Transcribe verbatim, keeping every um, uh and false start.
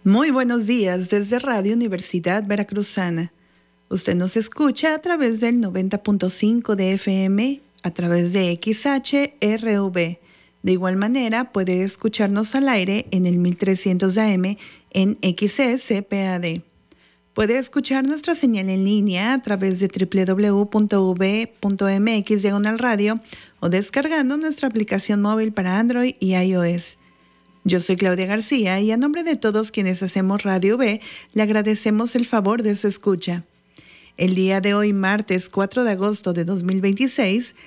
Muy buenos días desde Radio Universidad Veracruzana. Usted nos escucha a través del noventa punto cinco de F M, a través de X H R V. De igual manera, puede escucharnos al aire en el mil trescientos A M en X E C P A D. Puede escuchar nuestra señal en línea a través de doble u doble u doble u punto u v punto m x diagonal radio o descargando nuestra aplicación móvil para Android y iOS. Yo soy Claudia García y a nombre de todos quienes hacemos Radio V, le agradecemos el favor de su escucha. El día de hoy, martes cuatro de agosto de dos mil veintiséis,